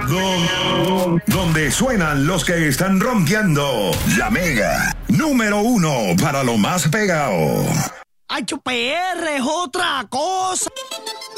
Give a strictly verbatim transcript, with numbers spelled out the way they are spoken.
Do- donde suenan los que están rompiendo. La Mega, número uno para lo más pegado. H P R es otra cosa.